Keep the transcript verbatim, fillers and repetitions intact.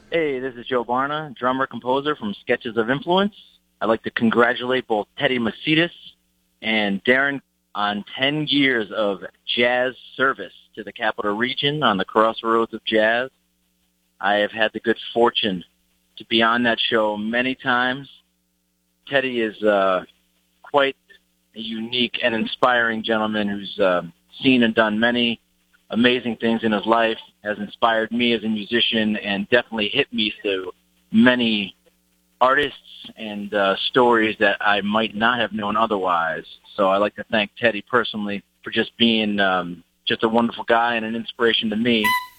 Hey, this is Joe Barna, drummer-composer from Sketches of Influence. I'd like to congratulate both Teddy Macedas and Darren on ten years of jazz service to the Capital Region on the crossroads of jazz. I have had the good fortune to be on that show many times. Teddy is uh, quite a unique and inspiring gentleman who's uh, seen and done many amazing things in his life, has inspired me as a musician, and definitely hit me to many artists and uh, stories that I might not have known otherwise. So I'd like to thank Teddy personally for just being um, just a wonderful guy and an inspiration to me.